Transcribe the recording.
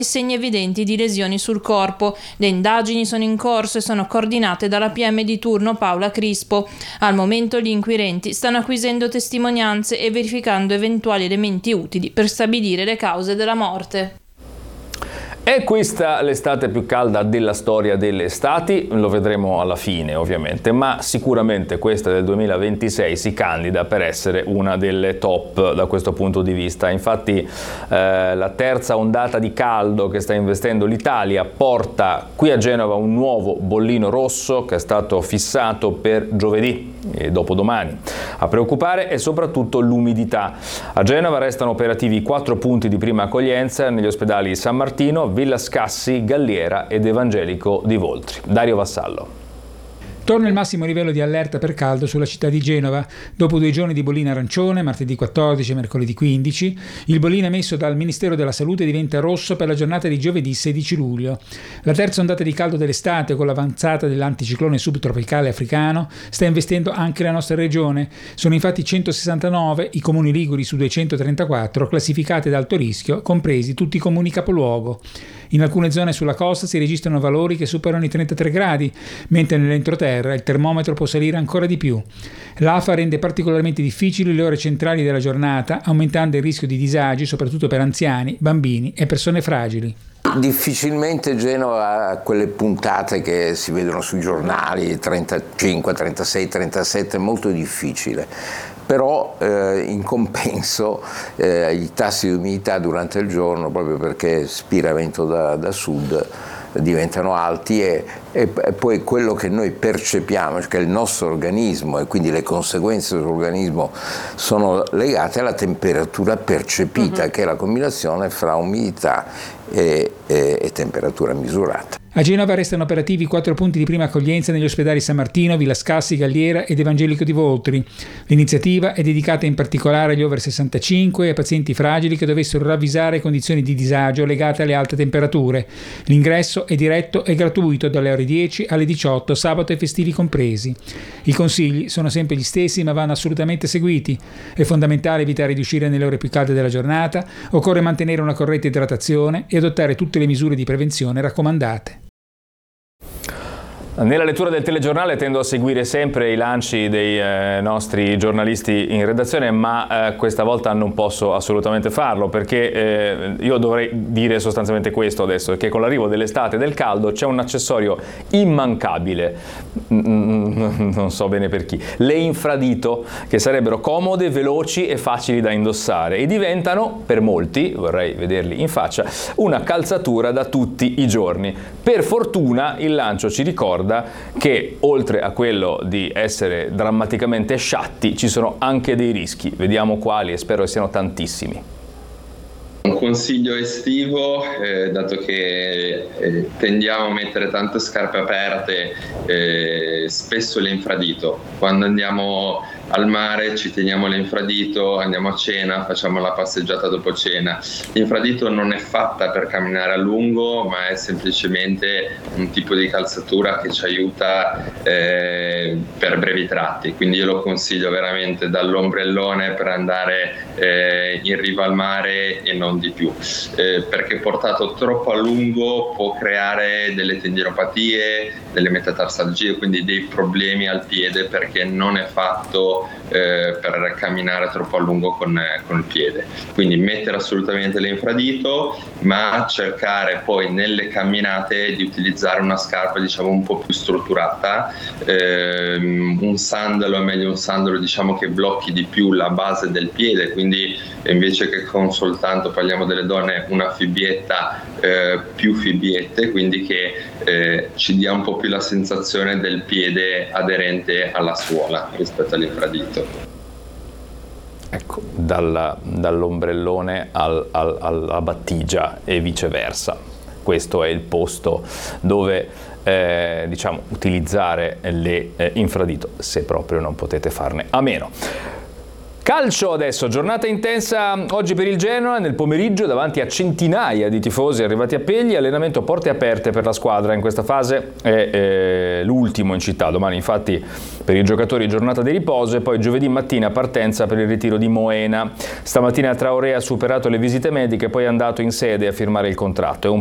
segni evidenti di lesioni sul corpo. Le indagini sono in corso e sono coordinate dalla PM di turno Paola Crispo. Al momento gli inquirenti stanno acquisendo testimonianze e verificando eventuali elementi utili per stabilire le cause della morte. È questa l'estate più calda della storia delle estati? Lo vedremo alla fine ovviamente, ma sicuramente questa del 2026 si candida per essere una delle top da questo punto di vista. Infatti la terza ondata di caldo che sta investendo l'Italia porta qui a Genova un nuovo bollino rosso che è stato fissato per giovedì e dopodomani. A preoccupare è soprattutto l'umidità. A Genova restano operativi 4 punti di prima accoglienza negli ospedali San Martino, Villa Scassi, Galliera ed Evangelico di Voltri. Dario Vassallo. Torna il massimo livello di allerta per caldo sulla città di Genova. Dopo 2 giorni di bollino arancione, martedì 14 e mercoledì 15, il bollino emesso dal Ministero della Salute diventa rosso per la giornata di giovedì 16 luglio. La terza ondata di caldo dell'estate, con l'avanzata dell'anticiclone subtropicale africano, sta investendo anche la nostra regione. Sono infatti 169 i comuni liguri su 234 classificati ad alto rischio, compresi tutti i comuni capoluogo. In alcune zone sulla costa si registrano valori che superano i 33 gradi, mentre nell'entroterra il termometro può salire ancora di più. L'AFA rende particolarmente difficili le ore centrali della giornata, aumentando il rischio di disagi soprattutto per anziani, bambini e persone fragili. Difficilmente Genova ha quelle puntate che si vedono sui giornali, 35, 36, 37, è molto difficile. Però in compenso i tassi di umidità durante il giorno, proprio perché spira vento da sud, diventano alti e poi quello che noi percepiamo, che il nostro organismo e quindi le conseguenze dell'organismo sono legate alla temperatura percepita, che è la combinazione fra umidità e temperatura misurata. A Genova restano operativi 4 punti di prima accoglienza negli ospedali San Martino, Villa Scassi, Galliera ed Evangelico di Voltri. L'iniziativa è dedicata in particolare agli over 65 e ai pazienti fragili che dovessero ravvisare condizioni di disagio legate alle alte temperature. L'ingresso è diretto e gratuito dalle ore 10 alle 18, sabato e festivi compresi. I consigli sono sempre gli stessi, ma vanno assolutamente seguiti. È fondamentale evitare di uscire nelle ore più calde della giornata, occorre mantenere una corretta idratazione e adottare tutte le misure di prevenzione raccomandate. Nella lettura del telegiornale tendo a seguire sempre i lanci dei nostri giornalisti in redazione, ma questa volta non posso assolutamente farlo, perché io dovrei dire sostanzialmente questo adesso, che con l'arrivo dell'estate e del caldo c'è un accessorio immancabile, non so bene per chi, le infradito, che sarebbero comode, veloci e facili da indossare e diventano, per molti, vorrei vederli in faccia, una calzatura da tutti i giorni. Per fortuna il lancio ci ricorda che oltre a quello di essere drammaticamente sciatti ci sono anche dei rischi. Vediamo quali e spero siano tantissimi. Un consiglio estivo, dato che tendiamo a mettere tante scarpe aperte, spesso l'infradito. Quando andiamo al mare ci teniamo l'infradito, andiamo a cena, facciamo la passeggiata dopo cena. L'infradito non è fatta per camminare a lungo, ma è semplicemente un tipo di calzatura che ci aiuta per brevi tratti. Quindi io lo consiglio veramente dall'ombrellone per andare in riva al mare e non di più, perché portato troppo a lungo può creare delle tendinopatie, delle metatarsalgie, quindi dei problemi al piede, perché non è fatto per camminare troppo a lungo con il piede. Quindi mettere assolutamente l'infradito, ma cercare poi nelle camminate di utilizzare una scarpa diciamo un po' più strutturata, un sandalo, è meglio un sandalo diciamo che blocchi di più la base del piede, quindi invece che con soltanto, parliamo delle donne, una fibbietta, più fibbiette, quindi che ci dia un po' più la sensazione del piede aderente alla suola rispetto all'infradito. Ecco, dall'ombrellone alla battigia e viceversa. Questo è il posto dove utilizzare le infradito, se proprio non potete farne a meno. Calcio adesso, giornata intensa oggi per il Genoa, nel pomeriggio davanti a centinaia di tifosi arrivati a Pegli, allenamento a porte aperte per la squadra, in questa fase è l'ultimo in città, domani infatti per i giocatori giornata di riposo e poi giovedì mattina partenza per il ritiro di Moena. Stamattina Traoré ha superato le visite mediche e poi è andato in sede a firmare il contratto. È un